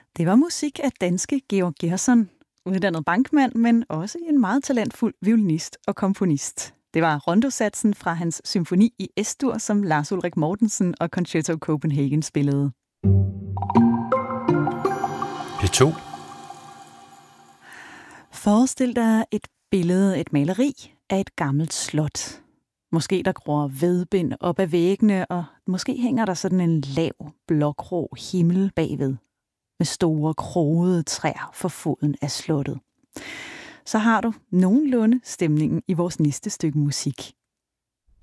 Det var musik af danske Georg Gerson, uddannet bankmand, men også en meget talentfuld violinist og komponist. Det var rondosatsen fra hans symfoni i S-dur, som Lars Ulrik Mortensen og Concerto Copenhagen spillede. P2. Forestil dig et billede, et maleri af et gammelt slot. Måske der gror vedbind op ad væggene, og måske hænger der sådan en lav, blågrå himmel bagved, med store, krogede træer for foden af slottet. Så har du nogenlunde stemningen i vores næste stykke musik.